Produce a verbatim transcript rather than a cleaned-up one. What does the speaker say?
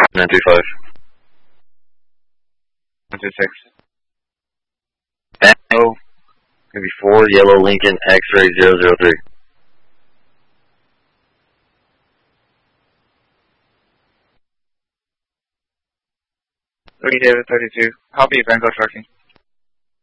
nine three five. one two six. Tango, maybe four, Yellow Lincoln, X-ray zero zero three. three David thirty-two. Copy, Vanguard trucking.